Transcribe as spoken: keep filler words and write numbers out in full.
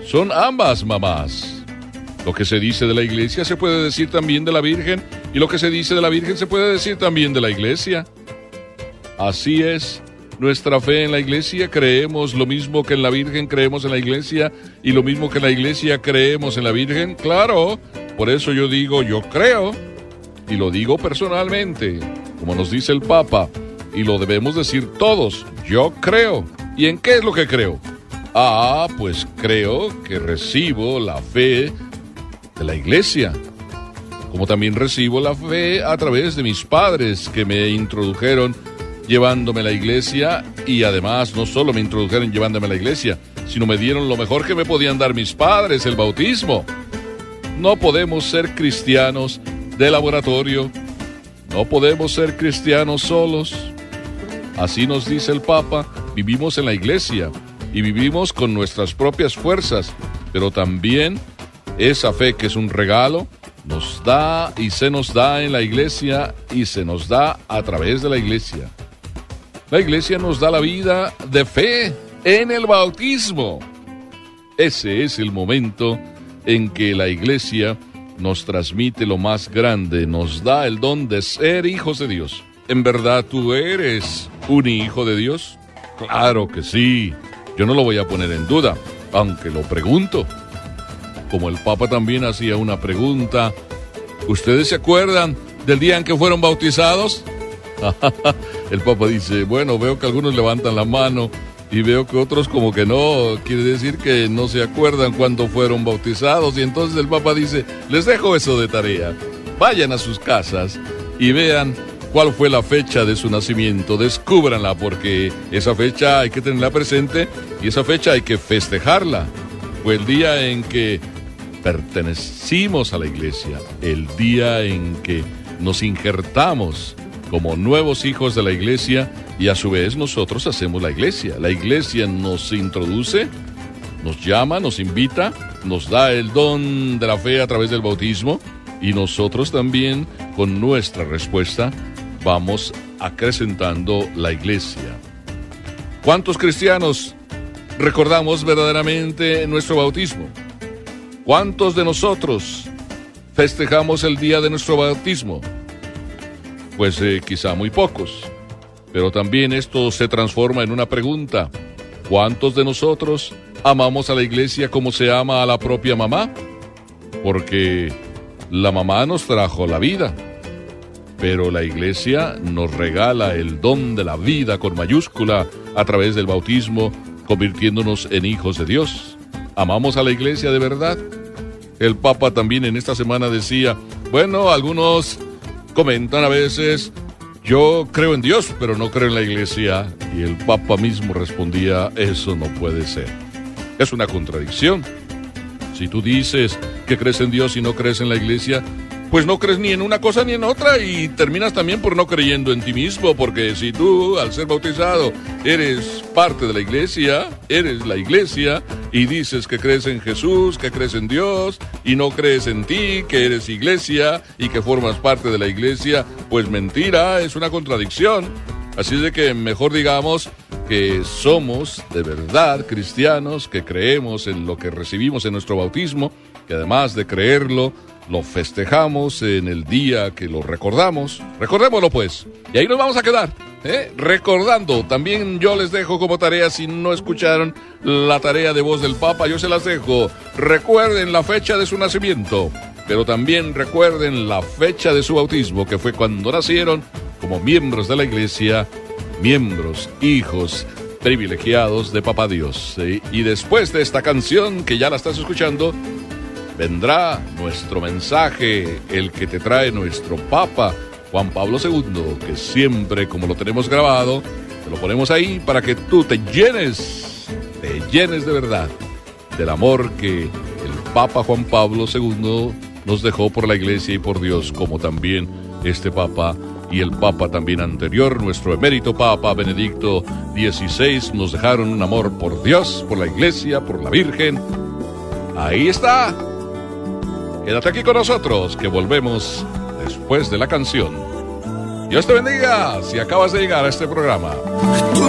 son ambas mamás. Lo que se dice de la iglesia se puede decir también de la Virgen, y lo que se dice de la Virgen se puede decir también de la iglesia. Así es nuestra fe en la iglesia. Creemos lo mismo que en la Virgen creemos en la iglesia, y lo mismo que en la iglesia creemos en la Virgen. Claro, por eso yo digo yo creo, y lo digo personalmente, como nos dice el Papa, y lo debemos decir todos, yo creo. ¿Y en qué es lo que creo? Ah, pues creo que recibo la fe de la iglesia, como también recibo la fe a través de mis padres que me introdujeron llevándome a la iglesia, y además no solo me introdujeron llevándome a la iglesia, sino me dieron lo mejor que me podían dar mis padres, el bautismo. No podemos ser cristianos de laboratorio, no podemos ser cristianos solos. Así nos dice el Papa, vivimos en la iglesia y vivimos con nuestras propias fuerzas, pero también esa fe, que es un regalo, nos da y se nos da en la iglesia y se nos da a través de la iglesia. La iglesia nos da la vida de fe en el bautismo. Ese es el momento en que la iglesia nos transmite lo más grande, nos da el don de ser hijos de Dios. ¿En verdad tú eres un hijo de Dios? Claro que sí. Yo no lo voy a poner en duda, aunque lo pregunto. Como el Papa también hacía una pregunta, ¿ustedes se acuerdan del día en que fueron bautizados? El Papa dice, bueno, veo que algunos levantan la mano y veo que otros como que no, quiere decir que no se acuerdan cuándo fueron bautizados. Y entonces el Papa dice, les dejo eso de tarea, vayan a sus casas y vean cuál fue la fecha de su nacimiento, descúbranla, porque esa fecha hay que tenerla presente y esa fecha hay que festejarla. Fue el día en que pertenecimos a la iglesia, el día en que nos injertamos como nuevos hijos de la iglesia, y a su vez nosotros hacemos la iglesia. La iglesia nos introduce, nos llama, nos invita, nos da el don de la fe a través del bautismo, y nosotros también con nuestra respuesta vamos acrecentando la iglesia. ¿Cuántos cristianos recordamos verdaderamente nuestro bautismo? ¿Cuántos de nosotros festejamos el día de nuestro bautismo? Pues eh, quizá muy pocos. Pero también esto se transforma en una pregunta. ¿Cuántos de nosotros amamos a la iglesia como se ama a la propia mamá? Porque la mamá nos trajo la vida, pero la iglesia nos regala el don de la vida con mayúscula a través del bautismo, convirtiéndonos en hijos de Dios. ¿Amamos a la iglesia de verdad? El Papa también en esta semana decía, bueno, algunos comentan a veces, yo creo en Dios, pero no creo en la iglesia. Y el Papa mismo respondía, eso no puede ser. Es una contradicción. Si tú dices que crees en Dios y no crees en la iglesia, pues no crees ni en una cosa ni en otra, y terminas también por no creyendo en ti mismo, porque si tú, al ser bautizado, eres parte de la iglesia, eres la iglesia, y dices que crees en Jesús, que crees en Dios, y no crees en ti, que eres iglesia, y que formas parte de la iglesia, pues mentira, es una contradicción. Así es de que mejor digamos que somos de verdad cristianos, que creemos en lo que recibimos en nuestro bautismo, que además de creerlo, lo festejamos en el día que lo recordamos. Recordémoslo pues, y ahí nos vamos a quedar, ¿eh? Recordando. También yo les dejo como tarea, si no escucharon la tarea de voz del Papa, yo se las dejo. Recuerden la fecha de su nacimiento, pero también recuerden la fecha de su bautismo, que fue cuando nacieron como miembros de la iglesia, miembros, hijos privilegiados de Papá Dios. ¿Sí? Y después de esta canción, que ya la estás escuchando, vendrá nuestro mensaje, el que te trae nuestro Papa Juan Pablo segundo, que siempre, como lo tenemos grabado, te lo ponemos ahí para que tú te llenes, te llenes de verdad del amor que el Papa Juan Pablo segundo nos dejó por la iglesia y por Dios, como también este Papa y el Papa también anterior, nuestro emérito Papa Benedicto dieciséis, nos dejaron un amor por Dios, por la iglesia, por la Virgen. Ahí está. Quédate aquí con nosotros, que volvemos después de la canción. Dios te bendiga si acabas de llegar a este programa.